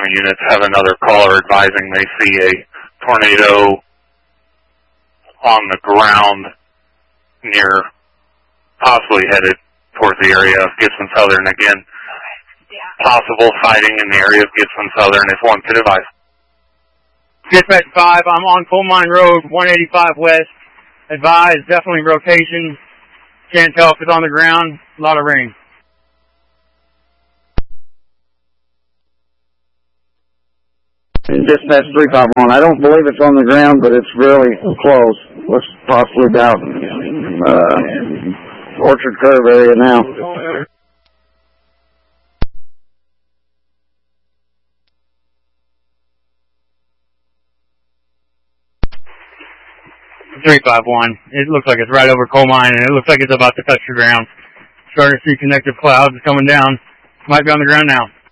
County units have another caller advising they see a tornado on the ground near, possibly headed towards the area of Gibson Southern. Again, possible sighting in the area of Gibson Southern if one could advise. Dispatch 5, I'm on Coal Mine Road, 185 West. Advise, definitely rotation. Can't tell if it's on the ground. A lot of rain. Dispatch 351, I don't believe it's on the ground, but it's really close. Looks possibly about Orchard Curve area now. It looks like it's right over Coal Mine, and it looks like it's about to touch the ground. Starting to see connective clouds coming down. Might be on the ground now.